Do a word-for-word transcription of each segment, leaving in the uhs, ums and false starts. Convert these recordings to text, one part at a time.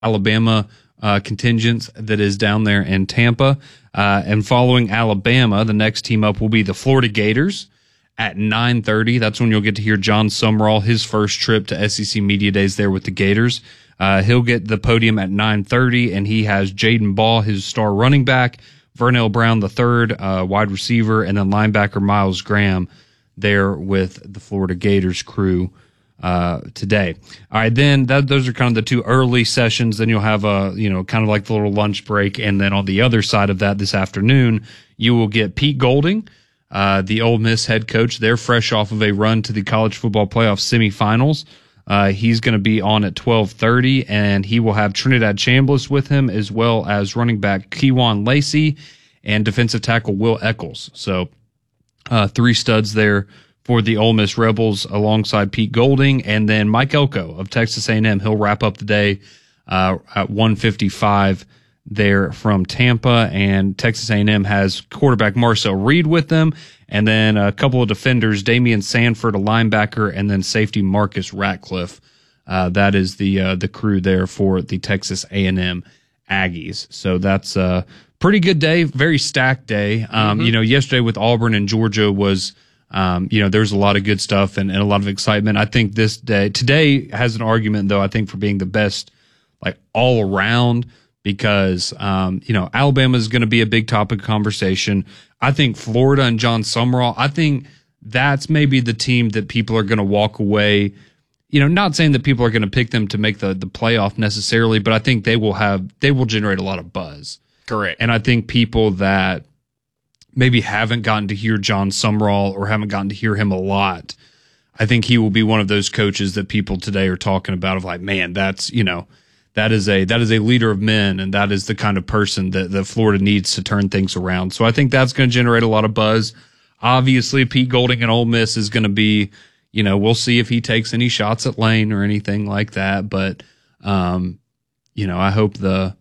Alabama uh, contingent that is down there in Tampa. Uh, and following Alabama, the next team up will be the Florida Gators at nine thirty. That's when you'll get to hear John Sumrall, his first trip to S E C Media Days there with the Gators. Uh, he'll get the podium at nine thirty, and he has Jaden Ball, his star running back, Vernell Brown, the third uh, wide receiver, and then linebacker Miles Graham there with the Florida Gators crew uh, today. All right, then that, those are kind of the two early sessions. Then you'll have a, you know, kind of like the little lunch break. And then on the other side of that this afternoon, you will get Pete Golding, uh, the Ole Miss head coach. They're fresh off of a run to the college football playoff semifinals. Uh, he's going to be on at twelve thirty, and he will have Trinidad Chambliss with him, as well as running back Kewan Lacey and defensive tackle Will Eccles. So uh, three studs there for the Ole Miss Rebels alongside Pete Golding, and then Mike Elko of Texas A and M. He'll wrap up the day uh, at one fifty-five there from Tampa, and Texas A and M has quarterback Marcel Reed with them, and then a couple of defenders, Damian Sanford, a linebacker, and then safety Marcus Ratcliffe. Uh, that is the uh, the crew there for the Texas A and M Aggies. So that's a pretty good day, very stacked day. Um, mm-hmm. You know, yesterday with Auburn and Georgia was, um, you know, there's a lot of good stuff and, and a lot of excitement. I think this day, today has an argument, though, I think, for being the best, like, all around. Because, um, you know, Alabama is going to be a big topic of conversation. I think Florida and John Sumrall, I think that's maybe the team that people are going to walk away. You know, not saying that people are going to pick them to make the, the playoff necessarily, but I think they will have, they will generate a lot of buzz. Correct. And I think people that maybe haven't gotten to hear John Sumrall or haven't gotten to hear him a lot, I think he will be one of those coaches that people today are talking about of like, man, that's, you know, That is a that is a leader of men, and that is the kind of person that, that Florida needs to turn things around. So I think that's going to generate a lot of buzz. Obviously, Pete Golding and Ole Miss is going to be, you know, we'll see if he takes any shots at Lane or anything like that. But, um, you know, I hope the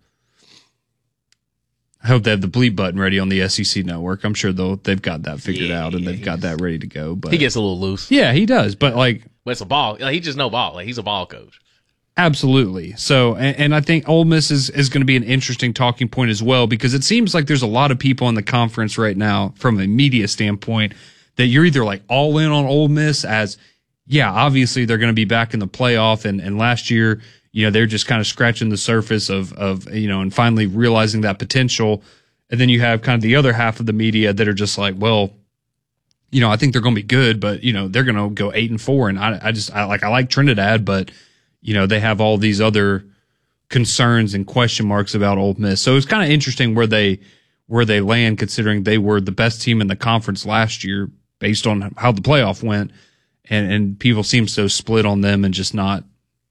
I hope they have the bleep button ready on the S E C network. I'm sure they'll they've got that figured yeah, out and they've got that ready to go. But he gets a little loose. Yeah, he does. But like, but it's a ball. Like, he just no ball. Like, he's a ball coach. Absolutely. So, and, and I think Ole Miss is, is going to be an interesting talking point as well, because it seems like there's a lot of people in the conference right now from a media standpoint that you're either like all in on Ole Miss as, yeah, obviously they're going to be back in the playoff. And, and last year, you know, they're just kind of scratching the surface of, of, you know, and finally realizing that potential. And then you have kind of the other half of the media that are just like, well, you know, I think they're going to be good, but, you know, they're going to go eight and four. And I, I just, I like, I like Trinidad, but, you know, they have all these other concerns and question marks about Ole Miss. So it's kind of interesting where they where they land, considering they were the best team in the conference last year based on how the playoff went. And, and people seem so split on them and just not,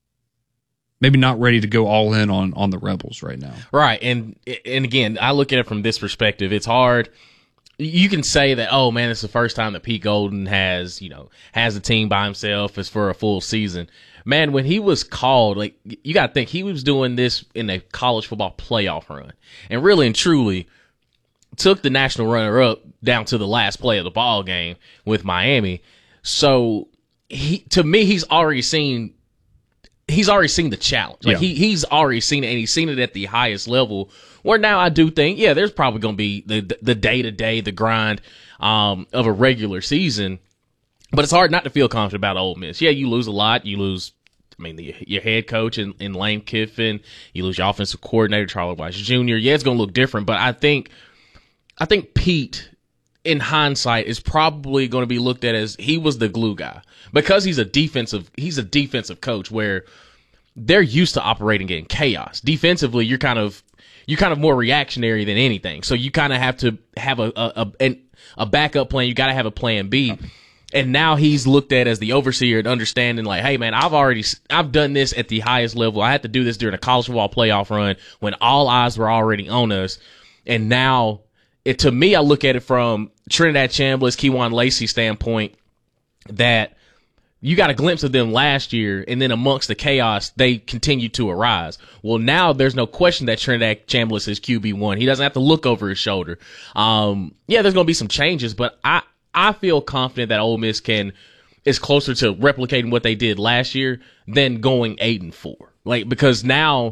maybe not ready to go all in on, on the Rebels right now. Right. And, and again, I look at it from this perspective. It's hard. You can say that, oh, man, it's the first time that Pete Golding has, you know, has a team by himself is for a full season. Man, when he was called, like, you got to think he was doing this in a college football playoff run, and really and truly took the national runner-up down to the last play of the ball game with Miami. So he, to me, he's already seen, he's already seen the challenge. Like, yeah. he he's already seen it, and he's seen it at the highest level. Where now I do think, yeah, there's probably going to be the the day to day, the grind um, of a regular season. But it's hard not to feel confident about Ole Miss. Yeah, you lose a lot. You lose, I mean, the, your head coach in, in Lane Kiffin. You lose your offensive coordinator, Charlie Weiss Junior Yeah, it's going to look different. But I think, I think Pete, in hindsight, is probably going to be looked at as he was the glue guy, because he's a defensive. He's a defensive coach where they're used to operating in chaos. Defensively, you're kind of you're kind of more reactionary than anything. So you kind of have to have a a a, a backup plan. You got to have a plan B. And now he's looked at as the overseer and understanding, like, hey, man, I've already I've done this at the highest level. I had to do this during a college football playoff run when all eyes were already on us. And now, it to me, I look at it from Trinidad Chambliss, Kewan Lacey standpoint, that you got a glimpse of them last year, and then amongst the chaos, they continue to arise. Well, now there's no question that Trinidad Chambliss is Q B one. He doesn't have to look over his shoulder. Um, yeah, there's going to be some changes, but I I feel confident that Ole Miss can is closer to replicating what they did last year than going eight and four. Like, because now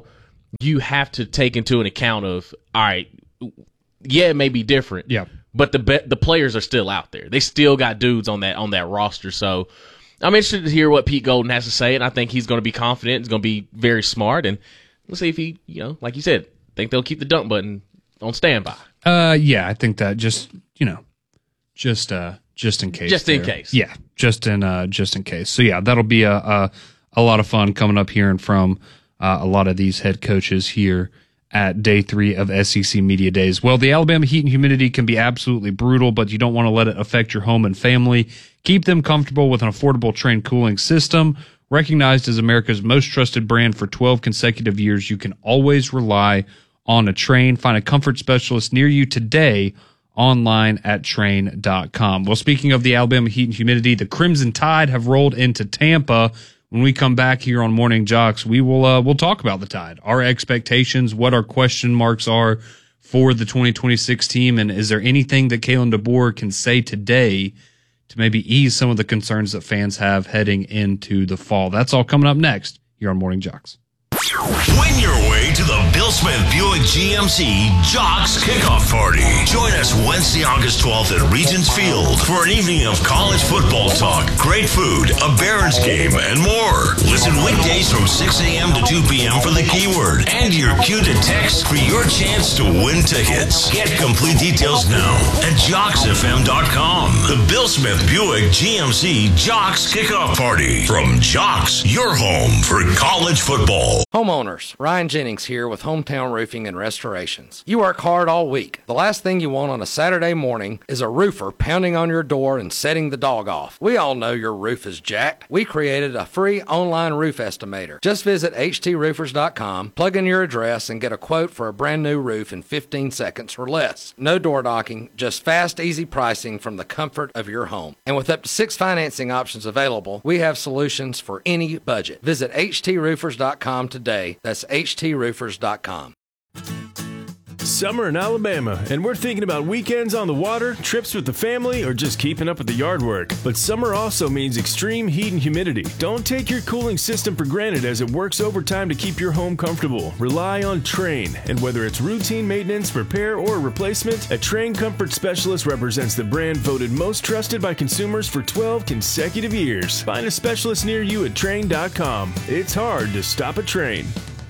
you have to take into an account of, all right, yeah, it may be different. Yeah. But the be- the players are still out there. They still got dudes on that on that roster. So I'm interested to hear what Pete Golden has to say, and I think he's going to be confident. He's going to be very smart, and let's see if he, you know, like you said, think they'll keep the dunk button on standby. Uh, yeah, I think that just you know, just uh, just in case. Just in there. case. Yeah, just in uh, just in case. So yeah, that'll be a a, a lot of fun coming up hearing from uh, a lot of these head coaches here at day three of S E C Media Days. Well, the Alabama heat and humidity can be absolutely brutal, but you don't want to let it affect your home and family. Keep them comfortable with an affordable Trane cooling system. Recognized as America's most trusted brand for twelve consecutive years, you can always rely on a Trane. Find a comfort specialist near you today online at Trane dot com. Well, speaking of the Alabama heat and humidity, the Crimson Tide have rolled into Tampa. When we come back here on Morning Jocks, we will uh, we'll talk about the Tide, our expectations, what our question marks are for the twenty twenty-six team, and is there anything that Kalen DeBoer can say today to maybe ease some of the concerns that fans have heading into the fall? That's all coming up next here on Morning Jocks. Win your way to the Bill Smith Buick G M C Jocks Kickoff Party. Join us Wednesday, August twelfth at Regents Field for an evening of college football talk, great food, a Barons game, and more. Listen weekdays from six a.m. to two p.m. for the keyword and your cue to text for your chance to win tickets. Get complete details now at jocks f m dot com. The Bill Smith Buick G M C Jocks Kickoff Party. From Jocks, your home for college football. Homeowners, Ryan Jennings here with Hometown Roofing and Restorations. You work hard all week. The last thing you want on a Saturday morning is a roofer pounding on your door and setting the dog off. We all know your roof is jacked. We created a free online roof estimator. Just visit h t roofers dot com, plug in your address, and get a quote for a brand new roof in fifteen seconds or less. No door knocking, just fast, easy pricing from the comfort of your home. And with up to six financing options available, we have solutions for any budget. Visit h t roofers dot com today. That's h t roofers dot com. Summer in Alabama, and we're thinking about weekends on the water, trips with the family, or just keeping up with the yard work. But summer also means extreme heat and humidity. Don't take your cooling system for granted as it works overtime to keep your home comfortable. Rely on Trane, and whether it's routine maintenance, repair, or replacement, a Trane Comfort Specialist represents the brand voted most trusted by consumers for twelve consecutive years. Find a specialist near you at Trane dot com. It's hard to stop a Trane.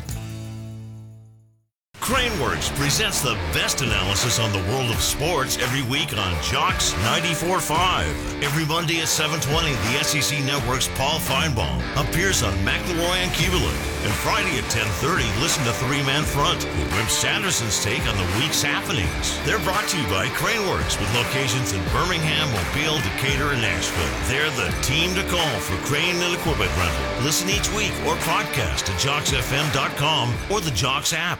Craneworks presents the best analysis on the world of sports every week on Jocks ninety-four point five. Every Monday at seven twenty, the S E C Network's Paul Feinbaum appears on McElroy and Kubelik. And Friday at ten thirty, listen to Three Man Front with Wimp Sanderson's take on the week's happenings. They're brought to you by Craneworks with locations in Birmingham, Mobile, Decatur, and Nashville. They're the team to call for crane and equipment rental. Listen each week or podcast at jocks f m dot com or the Jocks app.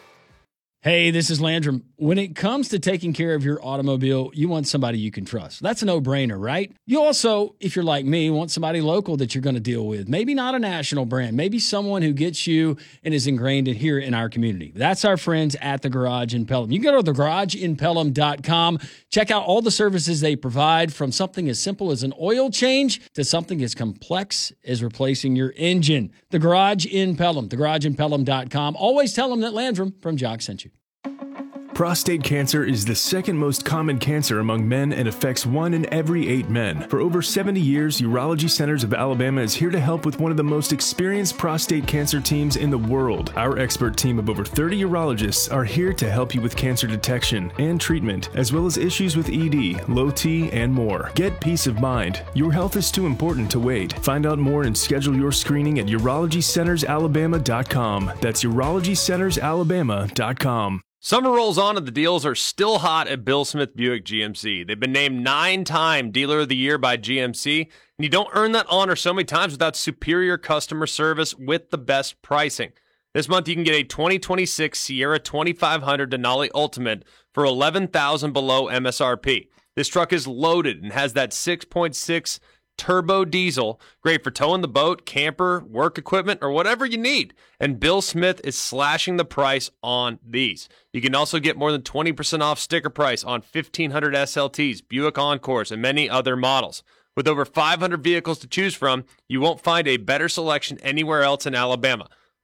Hey, this is Landrum. When it comes to taking care of your automobile, you want somebody you can trust. That's a no-brainer, right? You also, if you're like me, want somebody local that you're going to deal with. Maybe not a national brand. Maybe someone who gets you and is ingrained in here in our community. That's our friends at The Garage in Pelham. You can go to the garage in pelham dot com. Check out all the services they provide, from something as simple as an oil change to something as complex as replacing your engine. The Garage in Pelham. the garage in pelham dot com. Always tell them that Landrum from Jock sent you. Prostate cancer is the second most common cancer among men and affects one in every eight men. For over seventy years, Urology Centers of Alabama is here to help with one of the most experienced prostate cancer teams in the world. Our expert team of over thirty urologists are here to help you with cancer detection and treatment, as well as issues with E D, low T, and more. Get peace of mind. Your health is too important to wait. Find out more and schedule your screening at urology centers alabama dot com. That's urology centers alabama dot com. Summer rolls on and the deals are still hot at Bill Smith Buick G M C. They've been named nine-time Dealer of the Year by G M C, and you don't earn that honor so many times without superior customer service with the best pricing. This month you can get a twenty twenty-six Sierra twenty-five hundred Denali Ultimate for eleven thousand dollars below M S R P. This truck is loaded and has that six point six turbo diesel, great for towing the boat, camper, work equipment, or whatever you need. And Bill Smith is slashing the price on these. You can also get more than twenty percent off sticker price on fifteen hundred S L Ts, Buick Encores, and many other models. With over five hundred vehicles to choose from, you won't find a better selection anywhere else in Alabama.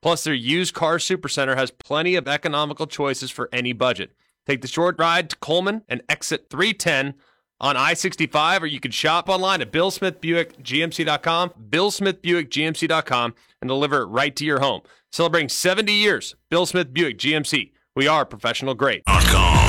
Plus, their used car supercenter has plenty of economical choices for any budget. Take the short ride to Coleman and exit three ten on I sixty-five, or you can shop online at bill smith buick g m c dot com, bill smith buick g m c dot com, and deliver it right to your home. Celebrating seventy years, Bill Smith Buick G M C. We are professional grade. dot com.